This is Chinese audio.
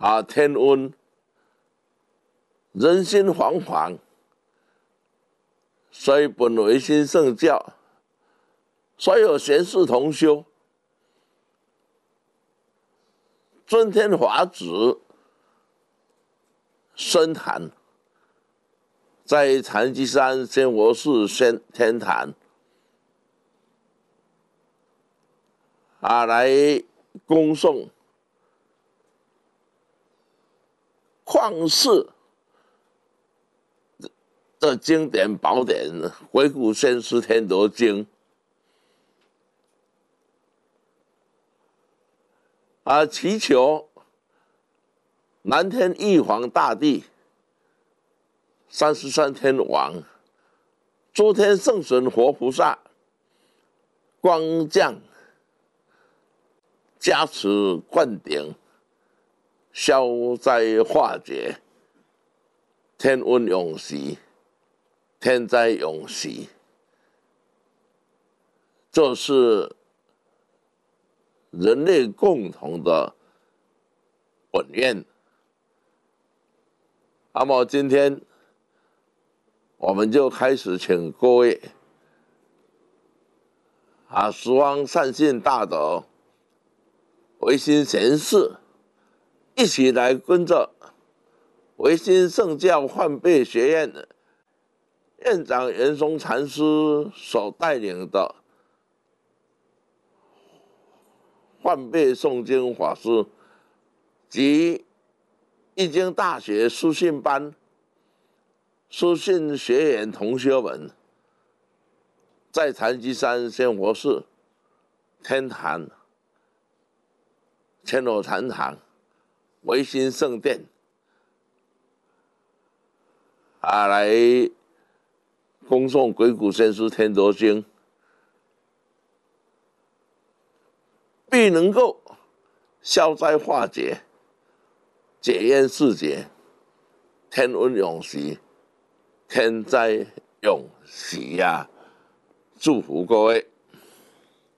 天温，人心惶惶，所以本唯心圣教，所有贤士同修，尊天法旨深坛，在禅机山仙佛寺天坛来恭送旷世的经典宝典《回古先师天德经》祈求南天玉皇大帝、33天王、诸天圣神活菩萨光降加持灌顶，消灾化解，天温永息，天灾永息，这是人类共同的本愿。那么今天我们就开始请各位十方善信大德、唯心贤士一起来跟着唯心圣教换辈学院院长圆松禅师所带领的换辈诵经法师及易经大学书信班书信学员同学们，在禅机山仙佛寺天坛千罗禅堂唯心圣殿来恭诵《鬼谷先师天德经》，必能够消灾化解、解冤释结、天温永息、天灾永息呀！祝福各位。